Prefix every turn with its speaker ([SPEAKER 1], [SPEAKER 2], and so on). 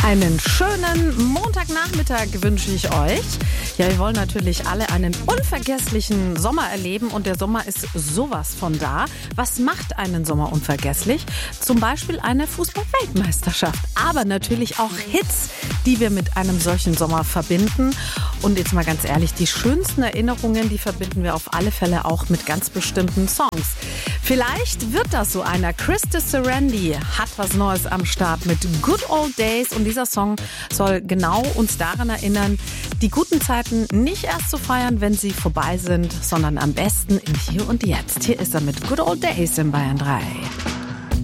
[SPEAKER 1] Einen schönen Montagnachmittag wünsche ich euch. Ja, wir wollen natürlich alle einen unvergesslichen Sommer erleben und der Sommer ist sowas von da. Was macht einen Sommer unvergesslich? Zum Beispiel eine Fußball-Weltmeisterschaft, aber natürlich auch Hits, die wir mit einem solchen Sommer verbinden. Und jetzt mal ganz ehrlich, die schönsten Erinnerungen, die verbinden wir auf alle Fälle auch mit ganz bestimmten Songs. Vielleicht wird das so einer. Chris Serendi hat was Neues am Start mit Good Old Days und dieser Song soll genau uns daran erinnern, die guten Zeiten nicht erst zu feiern, wenn sie vorbei sind, sondern am besten im Hier und Jetzt. Hier ist er mit Good Old Days in Bayern 3.